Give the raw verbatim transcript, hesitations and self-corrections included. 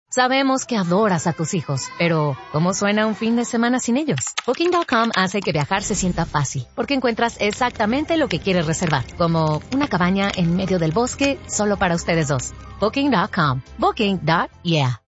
Sabemos que adoras a tus hijos, pero ¿cómo suena un fin de semana sin ellos? Booking punto com hace que viajar se sienta fácil, porque encuentras exactamente lo que quieres reservar, como una cabaña en medio del bosque solo para ustedes dos. Booking punto com. Booking. Yeah.